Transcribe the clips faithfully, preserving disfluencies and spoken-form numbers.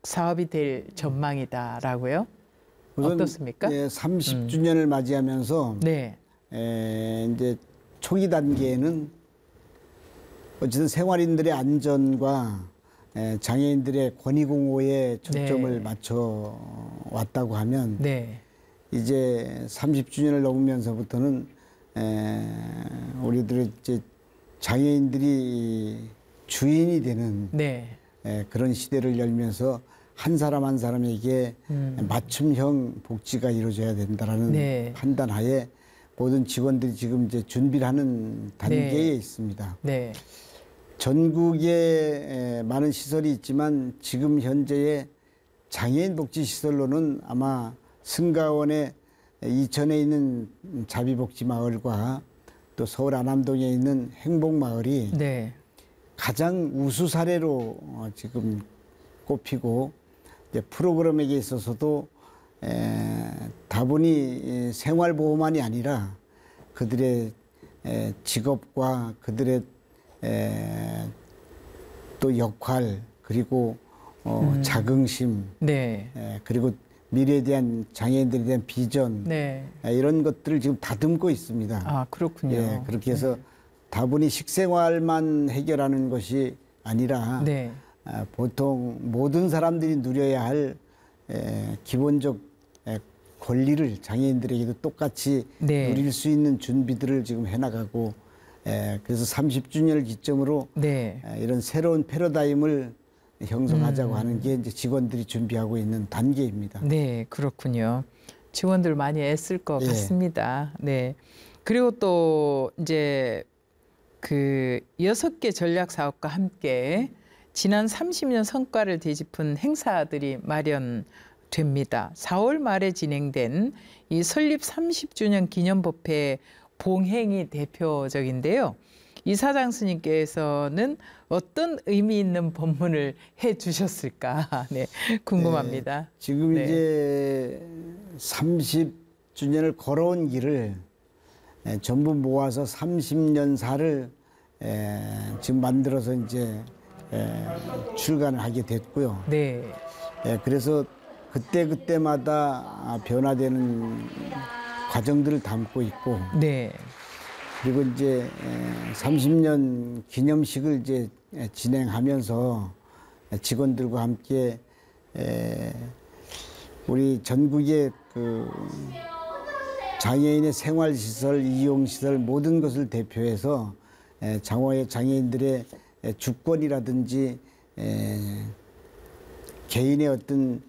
사업이 될 전망이다라고요? 우선 어떻습니까? 예, 삼십 주년을 음. 맞이하면서 네. 에, 이제 초기 단계에는 어쨌든 생활인들의 안전과 에, 장애인들의 권익 공호에 초점을 네. 맞춰 왔다고 하면 네. 이제 삼십 주년을 넘으면서부터는 에, 우리들의 이제 장애인들이 주인이 되는 네. 에, 그런 시대를 열면서 한 사람 한 사람에게 음. 맞춤형 복지가 이루어져야 된다라는 네. 판단하에 모든 직원들이 지금 이제 준비를 하는 단계에 네. 있습니다. 네. 전국에 많은 시설이 있지만 지금 현재의 장애인 복지 시설로는 아마 승가원의 이천에 있는 자비복지마을과 또 서울 안암동에 있는 행복마을이 네. 가장 우수 사례로 지금 꼽히고 이제 프로그램에게 있어서도 에, 다분히 생활보호만이 아니라 그들의 에, 직업과 그들의 에, 또 역할 그리고 어, 음. 자긍심 네. 에, 그리고 미래에 대한 장애인들에 대한 비전 네. 에, 이런 것들을 지금 다듬고 있습니다. 아 그렇군요. 예, 그렇게 해서 네. 다분히 식생활만 해결하는 것이 아니라 네. 아, 보통 모든 사람들이 누려야 할 에, 기본적 에, 권리를 장애인들에게도 똑같이 네. 누릴 수 있는 준비들을 지금 해나가고 에, 그래서 삼십 주년을 기점으로 네. 에, 이런 새로운 패러다임을 형성하자고 음. 하는 게 이제 직원들이 준비하고 있는 단계입니다. 네, 그렇군요. 직원들 많이 애쓸 것 예. 같습니다. 네. 그리고 또 이제 그 여섯 개 전략 사업과 함께 지난 삼십 년 성과를 되짚은 행사들이 마련됩니다. 사월 말에 진행된 이 설립 삼십 주년 기념법회 봉행이 대표적인데요. 이사장 스님께서는 어떤 의미 있는 법문을 해주셨을까? 네, 궁금합니다. 네, 지금 네. 이제 삼십 주년을 걸어온 길을 전부 모아서 삼십 년사를 지금 만들어서 이제 출간을 하게 됐고요. 네. 그래서 그때 그때마다 변화되는 과정들을 담고 있고. 네. 그리고 이제 삼십 년 기념식을 이제 진행하면서 직원들과 함께 우리 전국의 그 장애인의 생활시설, 이용시설 모든 것을 대표해서 장애의 장애인들의 주권이라든지 개인의 어떤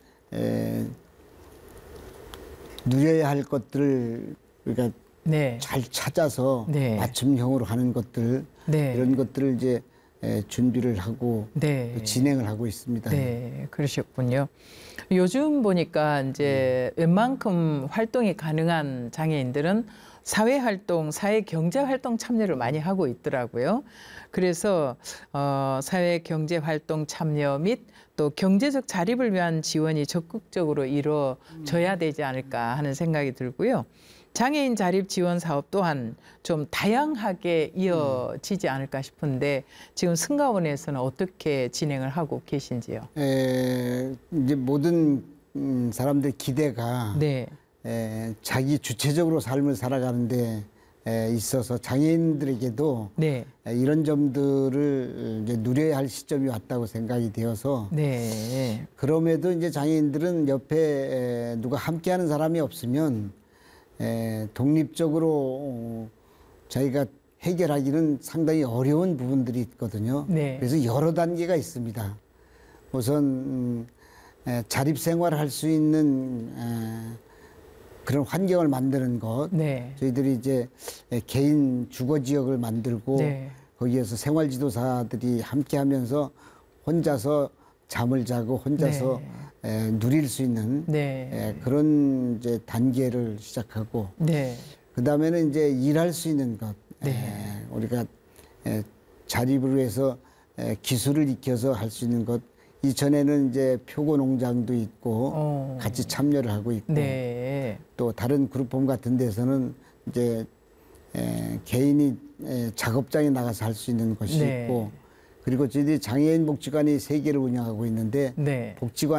누려야 할 것들을 우리가 네. 잘 찾아서 네. 맞춤형으로 하는 것들 네. 이런 것들을 이제 준비를 하고 네. 진행을 하고 있습니다. 네, 그러셨군요. 요즘 보니까 이제 음. 웬만큼 활동이 가능한 장애인들은 사회활동, 사회경제활동 참여를 많이 하고 있더라고요. 그래서 어, 사회경제활동 참여 및 또 경제적 자립을 위한 지원이 적극적으로 이루어져야 되지 않을까 하는 생각이 들고요. 장애인 자립 지원 사업 또한 좀 다양하게 이어지지 않을까 싶은데 지금 승가원에서는 어떻게 진행을 하고 계신지요? 에, 이제 모든 음, 사람들 기대가 네. 에, 자기 주체적으로 삶을 살아가는데 에, 있어서 장애인들에게도 네. 에, 이런 점들을 이제 누려야 할 시점이 왔다고 생각이 되어서 네. 그럼에도 이제 장애인들은 옆에 에, 누가 함께하는 사람이 없으면 에, 독립적으로 자기가 해결하기는 상당히 어려운 부분들이 있거든요. 네. 그래서 여러 단계가 있습니다. 우선 음, 에, 자립생활을 할 수 있는 에, 그런 환경을 만드는 것. 네. 저희들이 이제 에, 개인 주거지역을 만들고 네. 거기에서 생활지도사들이 함께하면서 혼자서 잠을 자고 혼자서 네. 에, 누릴 수 있는 네. 에, 그런 이제 단계를 시작하고 네. 그 다음에는 이제 일할 수 있는 것 네. 에, 우리가 에, 자립을 위해서 에, 기술을 익혀서 할 수 있는 것 이전에는 이제 표고 농장도 있고 어. 같이 참여를 하고 있고 네. 또 다른 그룹홈 같은 데서는 이제 에, 개인이 에, 작업장에 나가서 할 수 있는 것이 네. 있고 그리고 저희들이 장애인 복지관이 세 개를 운영하고 있는데 네. 복지관